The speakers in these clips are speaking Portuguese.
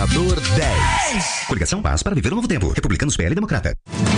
Dor 10. Coligação Paz para viver um novo tempo. Republicanos, PL e Democrata.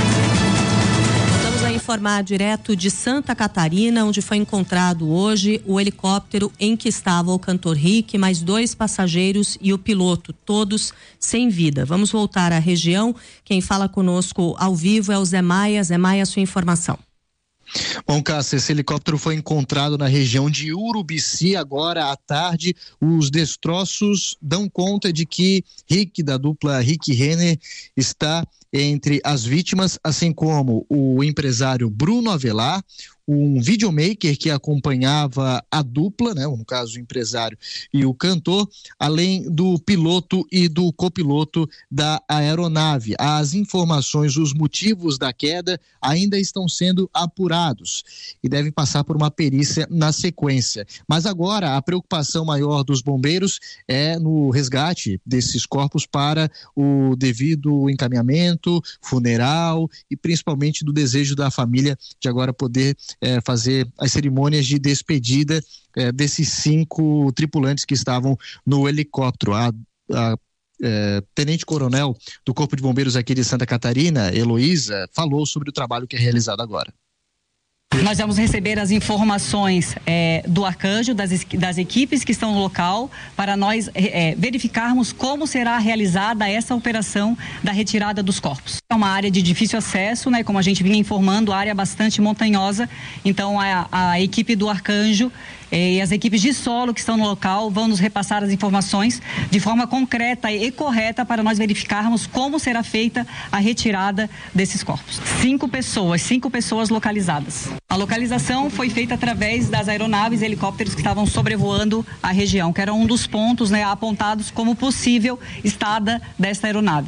Vamos a informar direto de Santa Catarina, onde foi encontrado hoje o helicóptero em que estava o cantor Rick, mais 2 passageiros e o piloto, todos sem vida. Vamos voltar à região. Quem fala conosco ao vivo é o Zé Maia. Zé Maia, sua informação. Bom, Cássia, esse helicóptero foi encontrado na região de Urubici agora à tarde. Os destroços dão conta de que Rick, da dupla Rick Renner, está entre as vítimas, assim como o empresário Bruno Avelar, um videomaker que acompanhava a dupla, né, no caso o empresário e o cantor, além do piloto e do copiloto da aeronave. As informações, os motivos da queda ainda estão sendo apurados e devem passar por uma perícia na sequência. Mas agora a preocupação maior dos bombeiros é no resgate desses corpos para o devido encaminhamento, funeral e principalmente do desejo da família de agora poder fazer as cerimônias de despedida desses 5 tripulantes que estavam no helicóptero. A tenente-coronel do Corpo de Bombeiros aqui de Santa Catarina, Heloísa, falou sobre o trabalho que é realizado agora. Nós vamos receber as informações do Arcanjo, das equipes que estão no local, para nós verificarmos como será realizada essa operação da retirada dos corpos. É uma área de difícil acesso, né? Como a gente vinha informando, área bastante montanhosa, então a equipe do Arcanjo e as equipes de solo que estão no local vão nos repassar as informações de forma concreta e correta para nós verificarmos como será feita a retirada desses corpos. 5 pessoas localizadas. A localização foi feita através das aeronaves e helicópteros que estavam sobrevoando a região, que era um dos pontos, né, apontados como possível estada desta aeronave.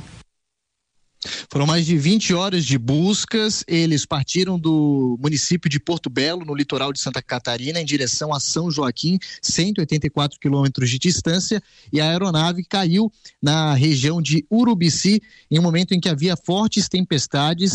Foram mais de 20 horas de buscas. Eles partiram do município de Porto Belo, no litoral de Santa Catarina, em direção a São Joaquim, 184 quilômetros de distância, e a aeronave caiu na região de Urubici em um momento em que havia fortes tempestades